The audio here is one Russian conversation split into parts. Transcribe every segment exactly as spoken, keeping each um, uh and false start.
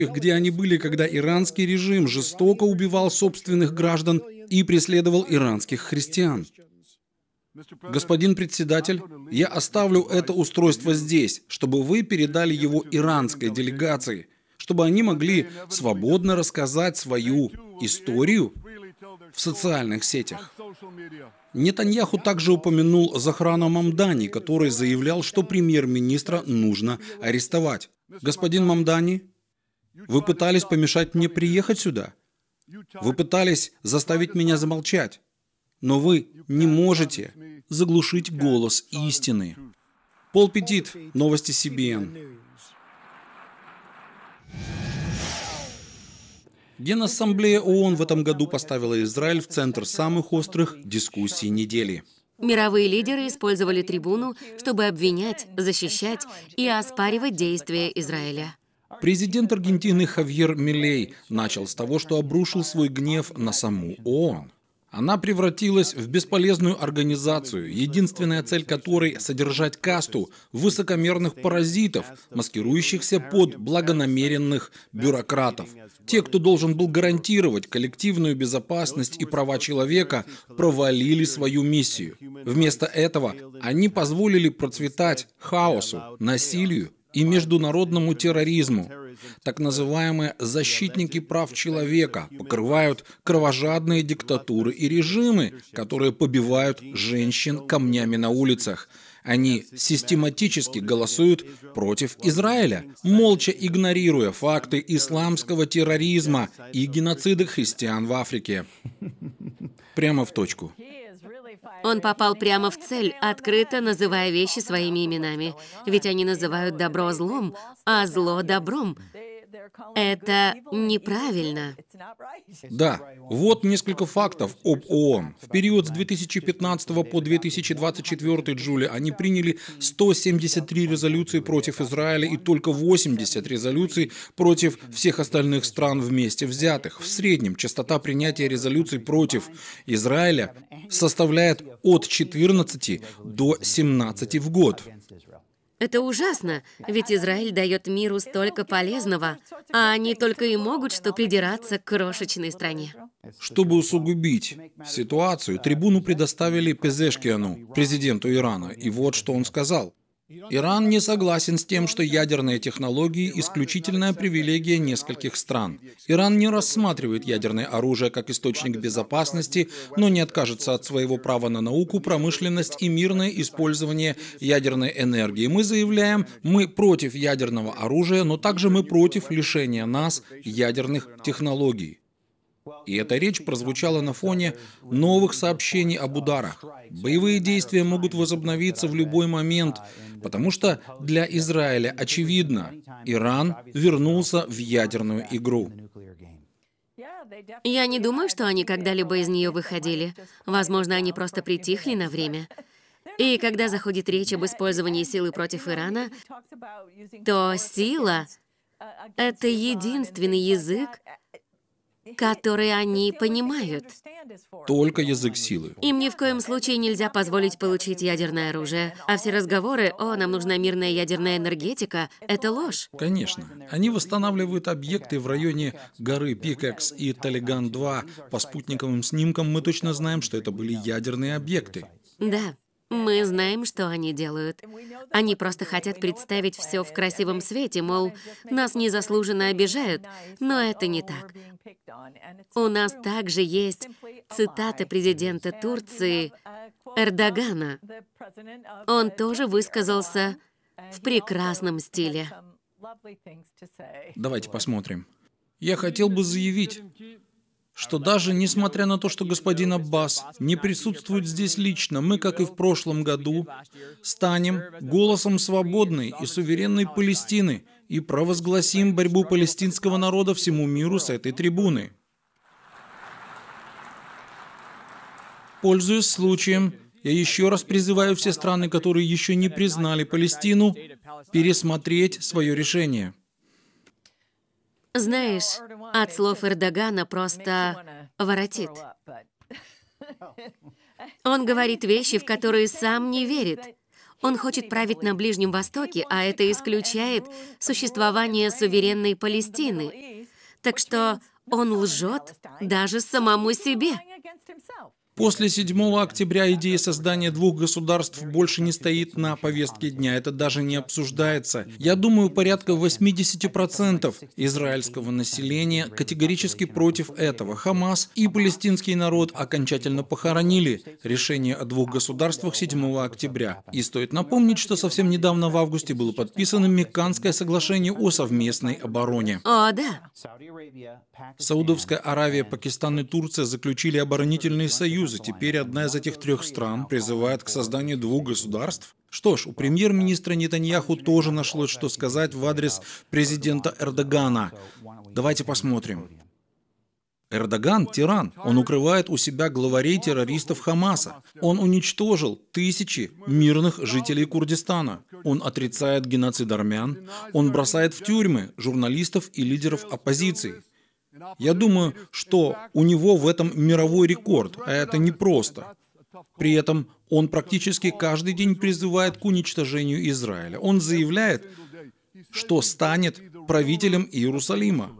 где они были, когда иранский режим жестоко убивал собственных граждан и преследовал иранских христиан. Господин председатель, я оставлю это устройство здесь, чтобы вы передали его иранской делегации, чтобы они могли свободно рассказать свою историю в социальных сетях. Нетаньяху также упомянул Захрана Мамдани, который заявлял, что премьер-министра нужно арестовать. Господин Мамдани, вы пытались помешать мне приехать сюда? Вы пытались заставить меня замолчать? Но вы не можете заглушить голос истины. Пол Петит, новости си би эн. Генассамблея ООН в этом году поставила Израиль в центр самых острых дискуссий недели. Мировые лидеры использовали трибуну, чтобы обвинять, защищать и оспаривать действия Израиля. Президент Аргентины Хавьер Милей начал с того, что обрушил свой гнев на саму ООН. Она превратилась в бесполезную организацию, единственная цель которой – содержать касту высокомерных паразитов, маскирующихся под благонамеренных бюрократов. Те, кто должен был гарантировать коллективную безопасность и права человека, провалили свою миссию. Вместо этого они позволили процветать хаосу, насилию и международному терроризму. Так называемые защитники прав человека покрывают кровожадные диктатуры и режимы, которые побивают женщин камнями на улицах. Они систематически голосуют против Израиля, молча игнорируя факты исламского терроризма и геноцида христиан в Африке. Прямо в точку. Он попал прямо в цель, открыто называя вещи своими именами. Ведь они называют добро злом, а зло добром. Это неправильно. Да, вот несколько фактов об ООН. В период с две тысячи пятнадцатого по две тысячи двадцать четвёртый, Джулия, они приняли сто семьдесят три резолюции против Израиля и только восемьдесят резолюций против всех остальных стран вместе взятых. В среднем частота принятия резолюций против Израиля составляет от четырнадцати до семнадцати в год. Это ужасно, ведь Израиль дает миру столько полезного, а они только и могут что придираться к крошечной стране. Чтобы усугубить ситуацию, трибуну предоставили Пезешкиану, президенту Ирана, и вот что он сказал. Иран не согласен с тем, что ядерные технологии – исключительная привилегия нескольких стран. Иран не рассматривает ядерное оружие как источник безопасности, но не откажется от своего права на науку, промышленность и мирное использование ядерной энергии. Мы заявляем, мы против ядерного оружия, но также мы против лишения нас ядерных технологий. И эта речь прозвучала на фоне новых сообщений об ударах. Боевые действия могут возобновиться в любой момент, потому что для Израиля очевидно, Иран вернулся в ядерную игру. Я не думаю, что они когда-либо из нее выходили. Возможно, они просто притихли на время. И когда заходит речь об использовании силы против Ирана, то сила — это единственный язык, который они понимают. Только язык силы. Им ни в коем случае нельзя позволить получить ядерное оружие. А все разговоры «О, нам нужна мирная ядерная энергетика» — это ложь. Конечно. Они восстанавливают объекты в районе горы Пикекс и Талиган-два. По спутниковым снимкам мы точно знаем, что это были ядерные объекты. Да. Мы знаем, что они делают. Они просто хотят представить все в красивом свете, мол, нас незаслуженно обижают, но это не так. У нас также есть цитата президента Турции Эрдогана. Он тоже высказался в прекрасном стиле. Давайте посмотрим. Я хотел бы заявить, что даже несмотря на то, что господин Аббас не присутствует здесь лично, мы, как и в прошлом году, станем голосом свободной и суверенной Палестины и провозгласим борьбу палестинского народа всему миру с этой трибуны. Пользуясь случаем, я еще раз призываю все страны, которые еще не признали Палестину, пересмотреть свое решение. Знаешь, от слов Эрдогана просто воротит. Он говорит вещи, в которые сам не верит. Он хочет править на Ближнем Востоке, а это исключает существование суверенной Палестины. Так что он лжет даже самому себе. После седьмого октября идея создания двух государств больше не стоит на повестке дня, это даже не обсуждается. Я думаю, порядка восемьдесят процентов израильского населения категорически против этого. Хамас и палестинский народ окончательно похоронили решение о двух государствах седьмого октября. И стоит напомнить, что совсем недавно в августе было подписано Мекканское соглашение о совместной обороне. О, да. Саудовская Аравия, Пакистан и Турция заключили оборонительные союзы. Теперь одна из этих трех стран призывает к созданию двух государств. Что ж, у премьер-министра Нетаньяху тоже нашлось, что сказать в адрес президента Эрдогана. Давайте посмотрим. Эрдоган – тиран. Он укрывает у себя главарей террористов Хамаса. Он уничтожил тысячи мирных жителей Курдистана. Он отрицает геноцид армян. Он бросает в тюрьмы журналистов и лидеров оппозиции. Я думаю, что у него в этом мировой рекорд, а это непросто. При этом он практически каждый день призывает к уничтожению Израиля. Он заявляет, что станет правителем Иерусалима.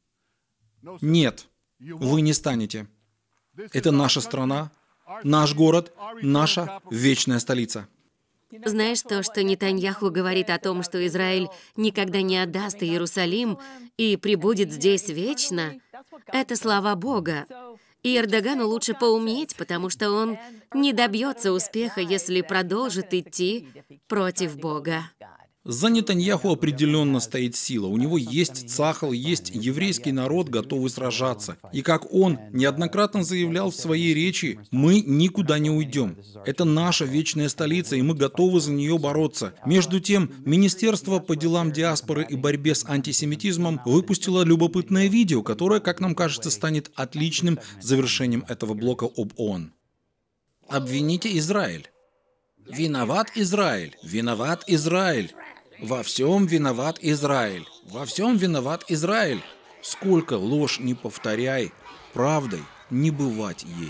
Нет, вы не станете. Это наша страна, наш город, наша вечная столица. Знаешь то, что Нетаньяху говорит о том, что Израиль никогда не отдаст Иерусалим и пребудет здесь вечно? Это слова Бога. И Эрдогану лучше поумнеть, потому что он не добьется успеха, если продолжит идти против Бога. За Нетаньяху определенно стоит сила. У него есть Цахал, есть еврейский народ, готовый сражаться. И как он неоднократно заявлял в своей речи, мы никуда не уйдем. Это наша вечная столица, и мы готовы за нее бороться. Между тем, Министерство по делам диаспоры и борьбе с антисемитизмом выпустило любопытное видео, которое, как нам кажется, станет отличным завершением этого блока об ООН. Обвините Израиль. Виноват Израиль. Виноват Израиль. Во всем виноват Израиль. Во всем виноват Израиль. Сколько ложь не повторяй, правдой не бывать ей.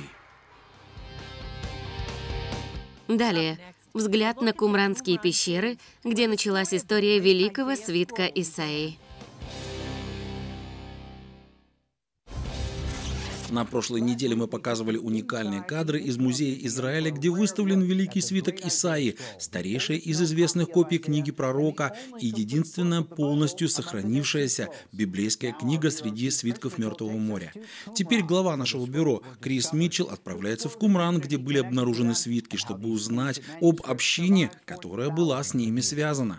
Далее. Взгляд на Кумранские пещеры, где началась история великого свитка Исаии. На прошлой неделе мы показывали уникальные кадры из музея Израиля, где выставлен великий свиток Исаии, старейшая из известных копий книги пророка и единственная полностью сохранившаяся библейская книга среди свитков Мертвого моря. Теперь глава нашего бюро Крис Митчелл отправляется в Кумран, где были обнаружены свитки, чтобы узнать об общине, которая была с ними связана.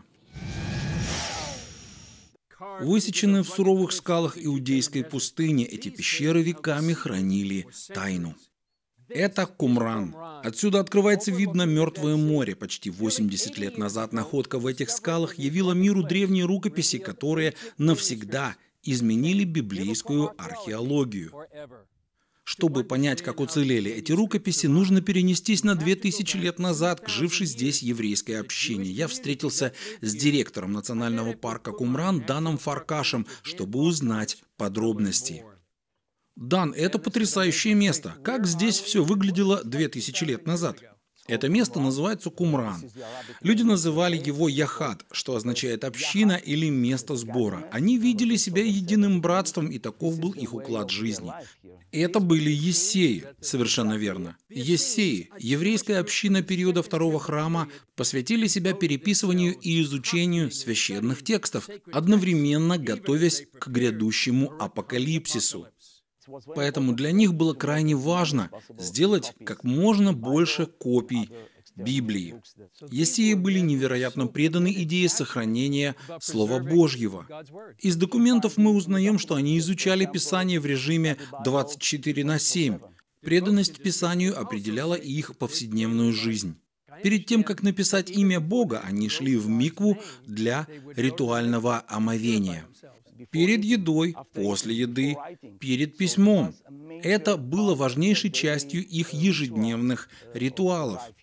Высеченные в суровых скалах иудейской пустыни, эти пещеры веками хранили тайну. Это Кумран. Отсюда открывается вид на Мертвое море. Почти восемьдесят лет назад находка в этих скалах явила миру древние рукописи, которые навсегда изменили библейскую археологию. Чтобы понять, как уцелели эти рукописи, нужно перенестись на две тысячи лет назад к жившей здесь еврейской общине. Я встретился с директором национального парка Кумран Даном Фаркашем, чтобы узнать подробности. Дан, это потрясающее место. Как здесь все выглядело две тысячи лет назад? Это место называется Кумран. Люди называли его Яхад, что означает «община» или «место сбора». Они видели себя единым братством, и таков был их уклад жизни. Это были ессеи, совершенно верно. Ессеи, еврейская община периода Второго храма, посвятили себя переписыванию и изучению священных текстов, одновременно готовясь к грядущему апокалипсису. Поэтому для них было крайне важно сделать как можно больше копий Библии. Ессеи были невероятно преданы идее сохранения Слова Божьего. Из документов мы узнаем, что они изучали Писание в режиме двадцать четыре на семь. Преданность Писанию определяла и их повседневную жизнь. Перед тем, как написать имя Бога, они шли в микву для ритуального омовения. Перед едой, после еды, перед письмом. Это было важнейшей частью их ежедневных ритуалов.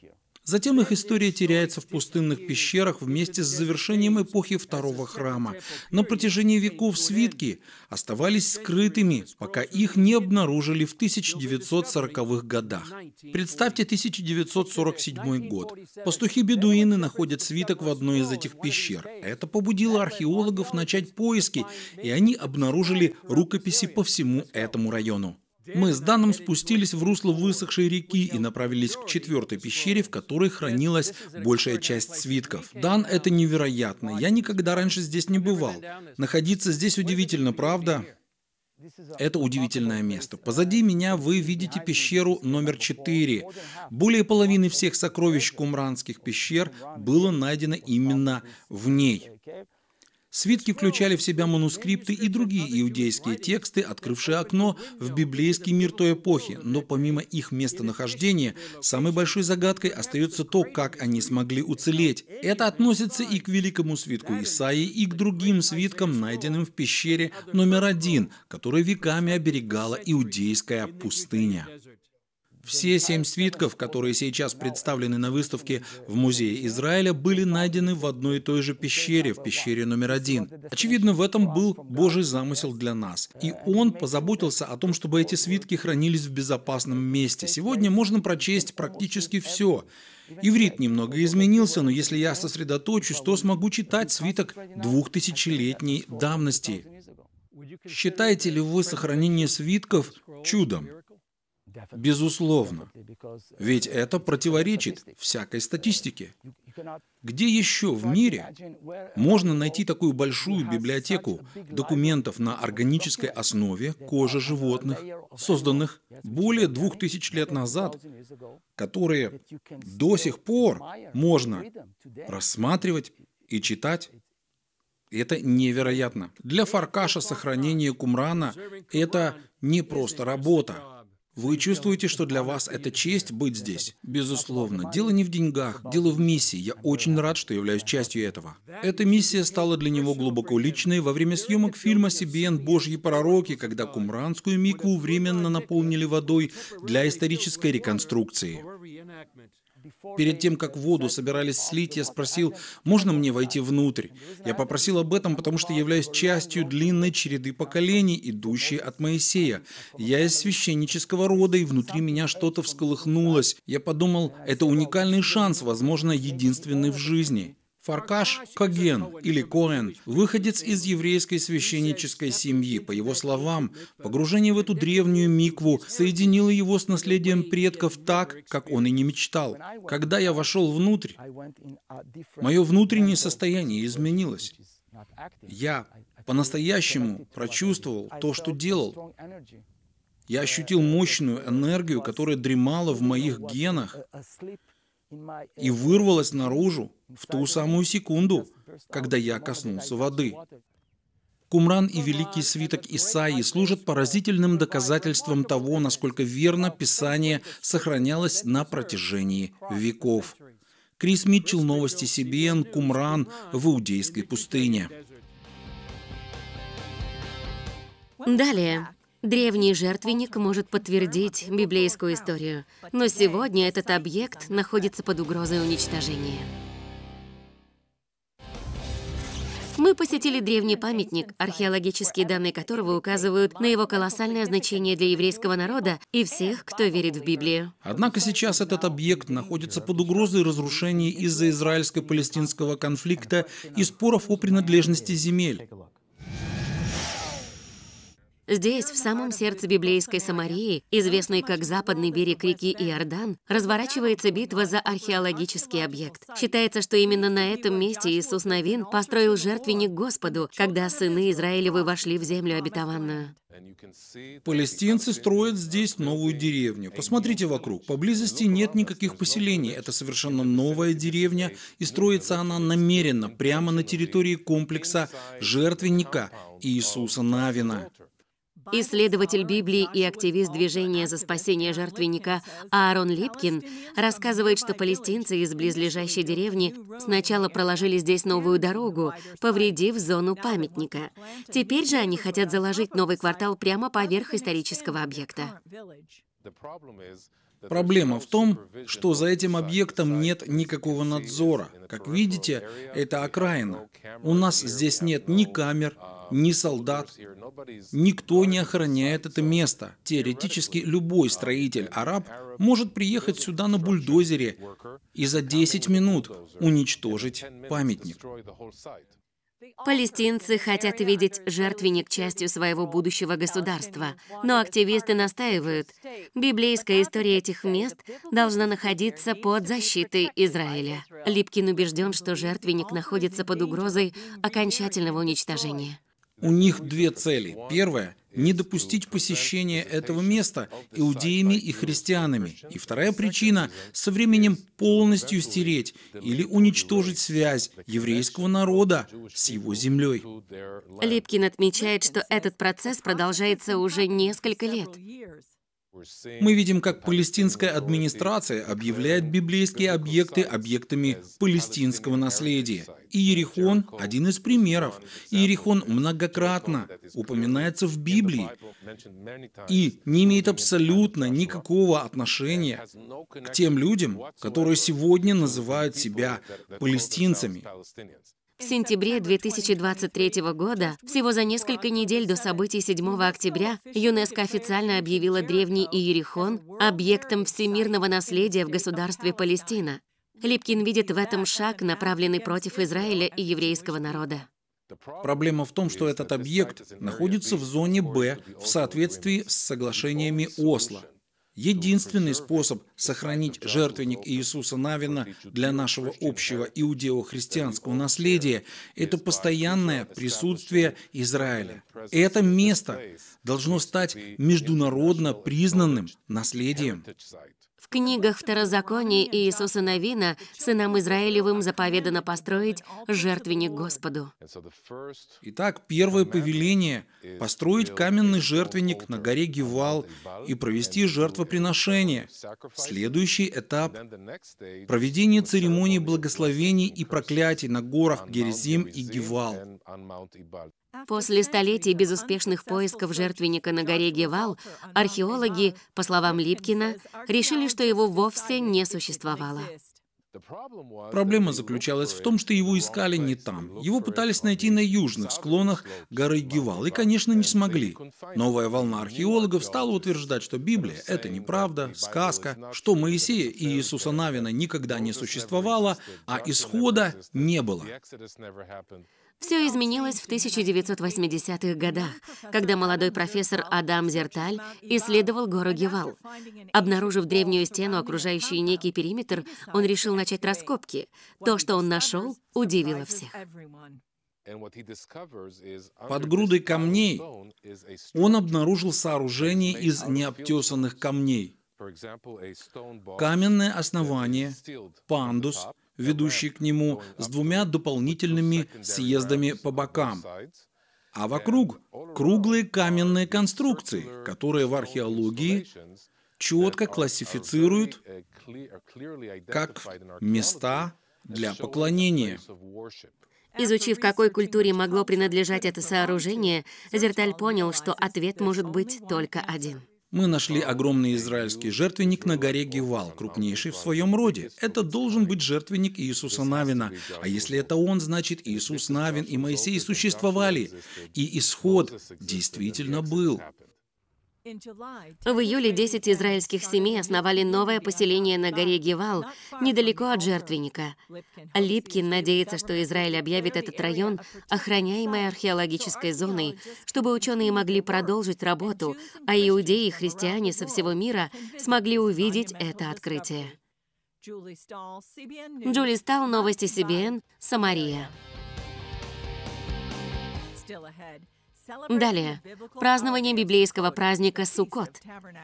Затем их история теряется в пустынных пещерах вместе с завершением эпохи Второго храма. На протяжении веков свитки оставались скрытыми, пока их не обнаружили в тысяча девятьсот сороковых годах. Представьте тысяча девятьсот сорок седьмой год. Пастухи-бедуины находят свиток в одной из этих пещер. Это побудило археологов начать поиски, и они обнаружили рукописи по всему этому району. Мы с Даном спустились в русло высохшей реки и направились к четвертой пещере, в которой хранилась большая часть свитков. Дан, это невероятно. Я никогда раньше здесь не бывал. Находиться здесь удивительно, правда? Это удивительное место. Позади меня вы видите пещеру номер четыре. Более половины всех сокровищ кумранских пещер было найдено именно в ней. Свитки включали в себя манускрипты и другие иудейские тексты, открывшие окно в библейский мир той эпохи, но помимо их местонахождения, самой большой загадкой остается то, как они смогли уцелеть. Это относится и к великому свитку Исаии, и к другим свиткам, найденным в пещере номер один, который веками оберегала иудейская пустыня. Все семь свитков, которые сейчас представлены на выставке в Музее Израиля, были найдены в одной и той же пещере, в пещере номер один. Очевидно, в этом был Божий замысел для нас. И Он позаботился о том, чтобы эти свитки хранились в безопасном месте. Сегодня можно прочесть практически все. Иврит немного изменился, но если я сосредоточусь, то смогу читать свиток двухтысячелетней давности. Считаете ли вы сохранение свитков чудом? Безусловно. Ведь это противоречит всякой статистике. Где еще в мире можно найти такую большую библиотеку документов на органической основе кожи животных, созданных более двух тысяч лет назад, которые до сих пор можно рассматривать и читать? Это невероятно. Для Фаркаша сохранение Кумрана – это не просто работа. Вы чувствуете, что для вас это честь быть здесь? Безусловно. Дело не в деньгах, дело в миссии. Я очень рад, что являюсь частью этого. Эта миссия стала для него глубоко личной во время съемок фильма «Си Би Эн. Божьи пророки», когда кумранскую микву временно наполнили водой для исторической реконструкции. Перед тем, как воду собирались слить, я спросил, можно мне войти внутрь? Я попросил об этом, потому что являюсь частью длинной череды поколений, идущей от Моисея. Я из священнического рода, и внутри меня что-то всколыхнулось. Я подумал, это уникальный шанс, возможно, единственный в жизни. Фаркаш Коген, или Коэн, выходец из еврейской священнической семьи. По его словам, погружение в эту древнюю микву соединило его с наследием предков так, как он и не мечтал. Когда я вошел внутрь, мое внутреннее состояние изменилось. Я по-настоящему прочувствовал то, что делал. Я ощутил мощную энергию, которая дремала в моих генах, и вырвалась наружу в ту самую секунду, когда я коснулся воды. Кумран и великий свиток Исаии служат поразительным доказательством того, насколько верно Писание сохранялось на протяжении веков. Крис Митчелл, новости Си Би Эн, Кумран в Иудейской пустыне. Далее. Древний жертвенник может подтвердить библейскую историю, но сегодня этот объект находится под угрозой уничтожения. Мы посетили древний памятник, археологические данные которого указывают на его колоссальное значение для еврейского народа и всех, кто верит в Библию. Однако сейчас этот объект находится под угрозой разрушения из-за израильско-палестинского конфликта и споров о принадлежности земель. Здесь, в самом сердце библейской Самарии, известной как западный берег реки Иордан, разворачивается битва за археологический объект. Считается, что именно на этом месте Иисус Навин построил жертвенник Господу, когда сыны Израилевы вошли в землю обетованную. Палестинцы строят здесь новую деревню. Посмотрите вокруг. Поблизости нет никаких поселений. Это совершенно новая деревня, и строится она намеренно, прямо на территории комплекса жертвенника Иисуса Навина. Исследователь Библии и активист движения за спасение жертвенника Аарон Липкин рассказывает, что палестинцы из близлежащей деревни сначала проложили здесь новую дорогу, повредив зону памятника. Теперь же они хотят заложить новый квартал прямо поверх исторического объекта. Проблема в том, что за этим объектом нет никакого надзора. Как видите, это окраина. У нас здесь нет ни камер, ни солдат. Никто не охраняет это место. Теоретически любой строитель-араб может приехать сюда на бульдозере и за десять минут уничтожить памятник. Палестинцы хотят видеть жертвенник частью своего будущего государства, но активисты настаивают, библейская история этих мест должна находиться под защитой Израиля. Липкин убежден, что жертвенник находится под угрозой окончательного уничтожения. У них две цели. Первая — не допустить посещения этого места иудеями и христианами. И вторая причина — со временем полностью стереть или уничтожить связь еврейского народа с его землей. Липкин отмечает, что этот процесс продолжается уже несколько лет. Мы видим, как палестинская администрация объявляет библейские объекты объектами палестинского наследия. И Иерихон – один из примеров. Иерихон многократно упоминается в Библии и не имеет абсолютно никакого отношения к тем людям, которые сегодня называют себя палестинцами. В сентябре две тысячи двадцать третьего года, всего за несколько недель до событий седьмого октября, ЮНЕСКО официально объявила древний Иерихон объектом всемирного наследия в государстве Палестина. Липкин видит в этом шаг, направленный против Израиля и еврейского народа. Проблема в том, что этот объект находится в зоне Б в соответствии с соглашениями Осло. Единственный способ сохранить жертвенник Иисуса Навина для нашего общего иудео-христианского наследия – это постоянное присутствие Израиля. Это место должно стать международно признанным наследием. В книгах Второзакония Иисуса Навина сынам Израилевым заповедано построить жертвенник Господу. Итак, первое повеление – построить каменный жертвенник на горе Гивал и провести жертвоприношение. Следующий этап – проведение церемоний благословений и проклятий на горах Геризим и Гивал. После столетий безуспешных поисков жертвенника на горе Гевал, археологи, по словам Липкина, решили, что его вовсе не существовало. Проблема заключалась в том, что его искали не там. Его пытались найти на южных склонах горы Гивал и, конечно, не смогли. Новая волна археологов стала утверждать, что Библия — это неправда, сказка, что Моисея и Иисуса Навина никогда не существовало, а исхода не было. Все изменилось в тысяча девятьсот восьмидесятых годах, когда молодой профессор Адам Зерталь исследовал гору Гевал. Обнаружив древнюю стену, окружающую некий периметр, он решил начать раскопки. То, что он нашел, удивило всех. Под грудой камней он обнаружил сооружение из необтесанных камней. Каменное основание, пандус, ведущий к нему с двумя дополнительными съездами по бокам, а вокруг круглые каменные конструкции, которые в археологии четко классифицируют как места для поклонения. Изучив, какой культуре могло принадлежать это сооружение, Зерталь понял, что ответ может быть только один. Мы нашли огромный израильский жертвенник на горе Гивал, крупнейший в своем роде. Это должен быть жертвенник Иисуса Навина. А если это он, значит, Иисус Навин и Моисей существовали. И исход действительно был. В июле десять израильских семей основали новое поселение на горе Гивал, недалеко от жертвенника. Липкин надеется, что Израиль объявит этот район охраняемой археологической зоной, чтобы ученые могли продолжить работу, а иудеи и христиане со всего мира смогли увидеть это открытие. Джули Стал, новости си би эн, Самария. Далее. Празднование библейского праздника Суккот.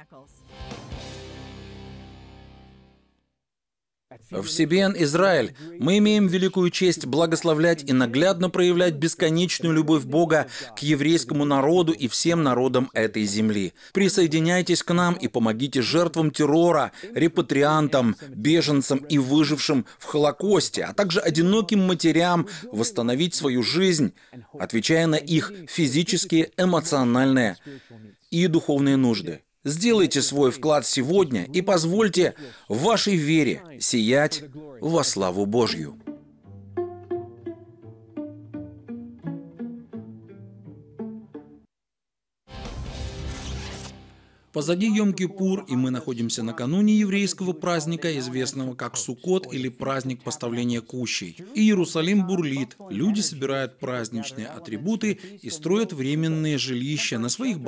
В си би эн Израиль мы имеем великую честь благословлять и наглядно проявлять бесконечную любовь Бога к еврейскому народу и всем народам этой земли. Присоединяйтесь к нам и помогите жертвам террора, репатриантам, беженцам и выжившим в Холокосте, а также одиноким матерям восстановить свою жизнь, отвечая на их физические, эмоциональные и духовные нужды. Сделайте свой вклад сегодня и позвольте вашей вере сиять во славу Божью. Позади Йом-Кипур, и мы находимся накануне еврейского праздника, известного как Суккот или праздник поставления кущей. И Иерусалим бурлит, люди собирают праздничные атрибуты и строят временные жилища на своих